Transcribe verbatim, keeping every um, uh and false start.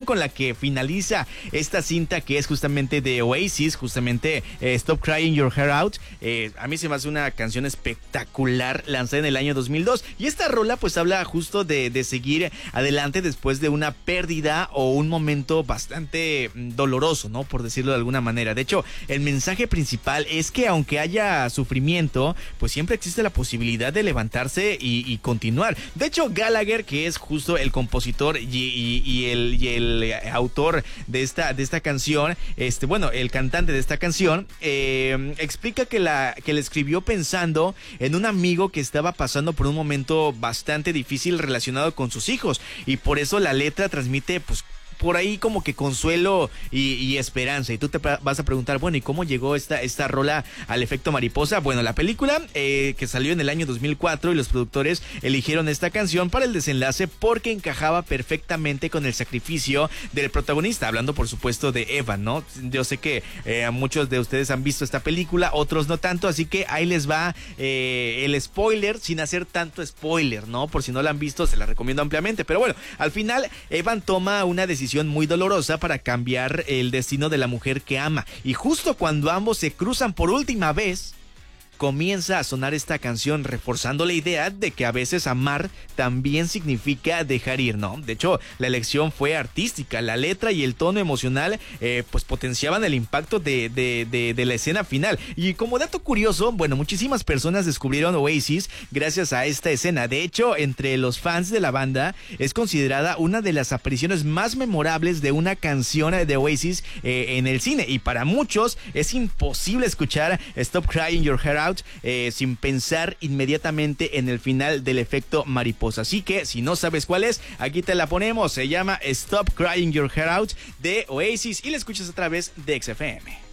con la que finaliza esta cinta, que es justamente de Oasis, justamente eh, Stop Crying Your Hair Out. Eh, a mí se me hace una canción espectacular, lanzada en el año dos mil dos. Y esta rola pues habla justo de, de seguir adelante después de una pérdida o un momento bastante doloroso, ¿no? Por decirlo de alguna manera. De hecho, el mensaje principal es que aunque haya sufrimiento, pues siempre existe la posibilidad de levantarse y, y continuar. De hecho, Gallagher, que es justo el compositor y, y, y, el, y el autor de esta, de esta canción, este, bueno, el cantante de esta canción, eh, explica que la, que la escribió pensando en un amigo que estaba pasando por un momento bastante difícil relacionado con sus hijos, y por eso la letra transmite, pues, por ahí como que consuelo y, y esperanza. Y tú te vas a preguntar, bueno, ¿y cómo llegó esta, esta rola al efecto mariposa? Bueno, la película eh, que salió en el año dos mil cuatro, y los productores eligieron esta canción para el desenlace porque encajaba perfectamente con el sacrificio del protagonista, hablando por supuesto de Evan, ¿no? Yo sé que eh, muchos de ustedes han visto esta película, otros no tanto, así que ahí les va eh, el spoiler, sin hacer tanto spoiler, ¿no? Por si no la han visto, se la recomiendo ampliamente. Pero bueno, al final Evan toma una decisión muy dolorosa para cambiar el destino de la mujer que ama, y justo cuando ambos se cruzan por última vez, comienza a sonar esta canción, reforzando la idea de que a veces amar también significa dejar ir, ¿no? De hecho, la elección fue artística. La letra y el tono emocional eh, pues potenciaban el impacto de, de, de, de la escena final. Y como dato curioso, bueno, muchísimas personas descubrieron Oasis gracias a esta escena. De hecho, entre los fans de la banda es considerada una de las apariciones más memorables de una canción de Oasis eh, en el cine. Y para muchos es imposible escuchar Stop Crying Your Hair Out Eh, sin pensar inmediatamente en el final del efecto mariposa. Así que si no sabes cuál es, aquí te la ponemos. Se llama Stop Crying Your Hair Out de Oasis y la escuchas a través de X F M.